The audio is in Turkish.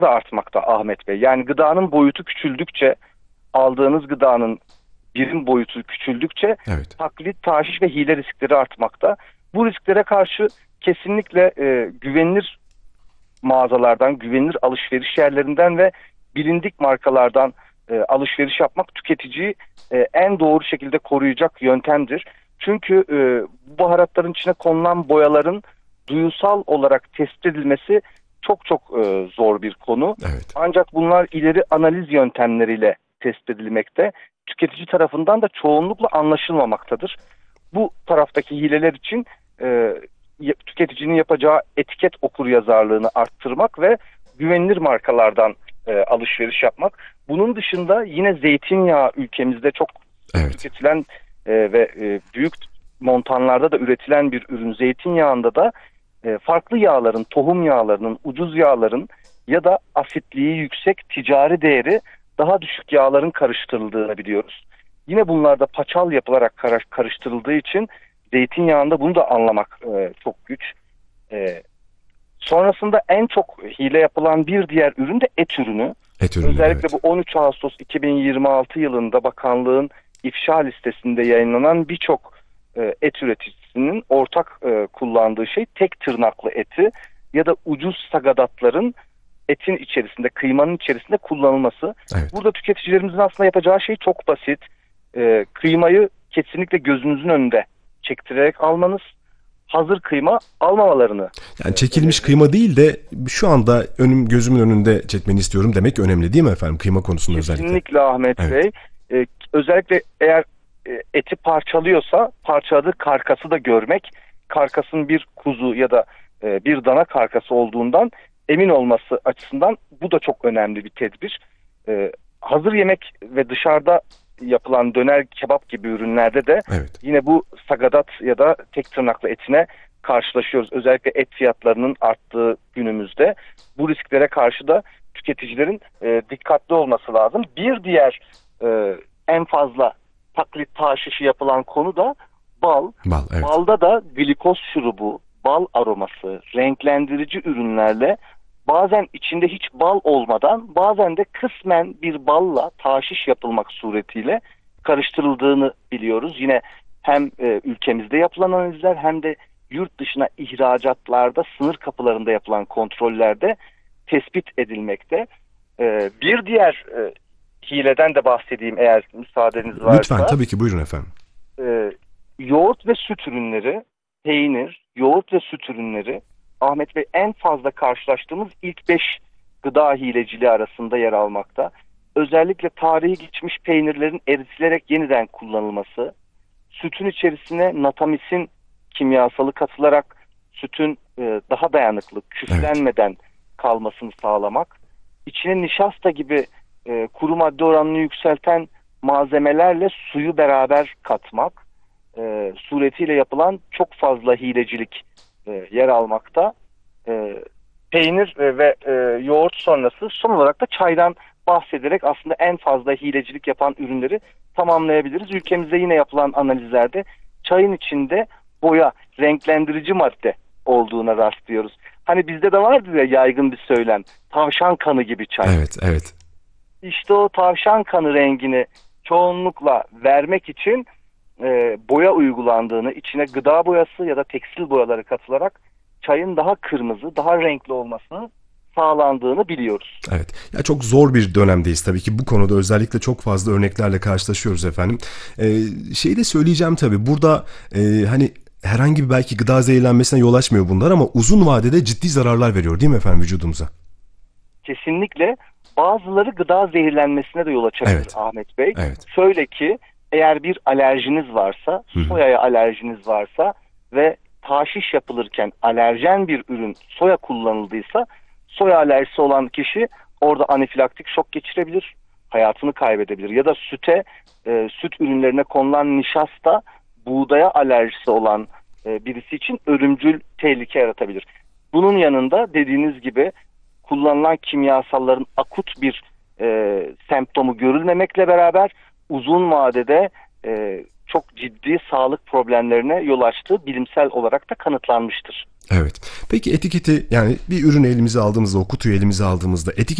da artmakta Ahmet Bey. Yani gıdanın boyutu küçüldükçe, aldığınız gıdanın birim boyutu küçüldükçe Evet. taklit, taşiş ve hile riskleri artmakta. Bu risklere karşı kesinlikle güvenilir mağazalardan, güvenilir alışveriş yerlerinden ve bilindik markalardan alışveriş yapmak tüketiciyi en doğru şekilde koruyacak yöntemdir. Çünkü bu baharatların içine konulan boyaların duyusal olarak tespit edilmesi çok çok zor bir konu. Evet. Ancak bunlar ileri analiz yöntemleriyle tespit edilmekte. Tüketici tarafından da çoğunlukla anlaşılmamaktadır. Bu taraftaki hileler için tüketicinin yapacağı etiket okuryazarlığını arttırmak ve güvenilir markalardan alışveriş yapmak. Bunun dışında yine zeytinyağı ülkemizde çok tüketilen ve büyük montanlarda da üretilen bir ürün. Zeytinyağında da farklı yağların, tohum yağlarının, ucuz yağların ya da asitliği yüksek, ticari değeri daha düşük yağların karıştırıldığını biliyoruz. Yine bunlarda paçal yapılarak karıştırıldığı için zeytinyağında bunu da anlamak çok güç. Sonrasında en çok hile yapılan bir diğer ürün de et ürünü. Özellikle bu 13 Ağustos 2026 yılında bakanlığın ifşa listesinde yayınlanan birçok et üreticisinin ortak kullandığı şey tek tırnaklı eti ya da ucuz sagadatların etin içerisinde, kıymanın içerisinde kullanılması. Evet. Burada tüketicilerimizin aslında yapacağı şey çok basit. Kıymayı kesinlikle gözünüzün önünde çektirerek almanız, hazır kıyma almamalarını. Yani çekilmiş kıyma değil de şu anda gözümün önünde çekmeni istiyorum demek önemli değil mi efendim, kıyma konusunda özellikle? Kesinlikle Ahmet Bey. Özellikle eğer eti parçalıyorsa parçaladığı karkası da görmek, karkasın bir kuzu ya da bir dana karkası olduğundan emin olması açısından bu da çok önemli bir tedbir. Hazır yemek ve dışarıda yapılan döner, kebap gibi ürünlerde de yine bu sagadat ya da tek tırnaklı etine karşılaşıyoruz. Özellikle et fiyatlarının arttığı günümüzde bu risklere karşı da tüketicilerin dikkatli olması lazım. Bir diğer en fazla taklit taşişi yapılan konu da bal. Balda da glikoz şurubu, bal aroması, renklendirici ürünlerle bazen içinde hiç bal olmadan, bazen de kısmen bir balla taşiş yapılmak suretiyle karıştırıldığını biliyoruz. Yine hem ülkemizde yapılan analizler hem de yurt dışına ihracatlarda, sınır kapılarında yapılan kontrollerde tespit edilmekte. Bir diğer hileden de bahsedeyim eğer müsaadeniz varsa. Lütfen, tabii ki, buyurun efendim. Yoğurt ve süt ürünleri, peynir, yoğurt ve süt ürünleri Ahmet Bey en fazla karşılaştığımız ilk 5 gıda hileciliği arasında yer almakta. Özellikle tarihi geçmiş peynirlerin eritilerek yeniden kullanılması, sütün içerisine natamisin kimyasalı katılarak sütün daha dayanıklı, küflenmeden kalmasını sağlamak, içine nişasta gibi kuru madde oranını yükselten malzemelerle suyu beraber katmak suretiyle yapılan çok fazla hilecilik yer almakta. Peynir ve yoğurt sonrası son olarak da çaydan bahsederek aslında en fazla hilecilik yapan ürünleri tamamlayabiliriz. Ülkemizde yine yapılan analizlerde çayın içinde boya, renklendirici madde olduğuna rastlıyoruz. Hani bizde de vardır ya yaygın bir söylem, tavşan kanı gibi çay. Evet. İşte o tavşan kanı rengini çoğunlukla vermek için boya uygulandığını, içine gıda boyası ya da tekstil boyaları katılarak çayın daha kırmızı, daha renkli olmasını sağlandığını biliyoruz. Evet. Ya çok zor bir dönemdeyiz tabii ki. Bu konuda özellikle çok fazla örneklerle karşılaşıyoruz efendim. Şeyi de söyleyeceğim tabii. Burada hani herhangi bir belki gıda zehirlenmesine yol açmıyor bunlar ama uzun vadede ciddi zararlar veriyor değil mi efendim vücudumuza? Kesinlikle. Bazıları gıda zehirlenmesine de yol açabilir Ahmet Bey. Şöyle ki eğer bir alerjiniz varsa, soyaya alerjiniz varsa ve taşiş yapılırken alerjen bir ürün soya kullanıldıysa soya alerjisi olan kişi orada anafilaktik şok geçirebilir, hayatını kaybedebilir. Ya da süt ürünlerine konulan nişasta buğdaya alerjisi olan birisi için ölümcül tehlike yaratabilir. Bunun yanında dediğiniz gibi kullanılan kimyasalların akut bir semptomu görülmemekle beraber uzun vadede çok ciddi sağlık problemlerine yol açtığı bilimsel olarak da kanıtlanmıştır. Evet. Peki etiketi, yani bir ürünü elimize aldığımızda, o kutuyu elimize aldığımızda